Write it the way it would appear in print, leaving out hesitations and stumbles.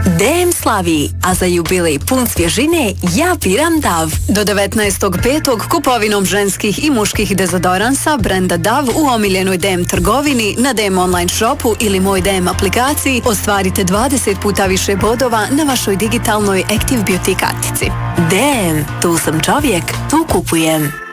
DM slavi, a za jubilej pun svježine ja biram Dav. Do 19.5. kupovinom ženskih i muških dezodoransa brenda Dav u omiljenoj DM trgovini, na DM online shopu ili moj DM aplikaciji ostvarite 20 puta više bodova na vašoj digitalnoj Active Beauty kartici. DM, tu sam čovjek, tu kupujem.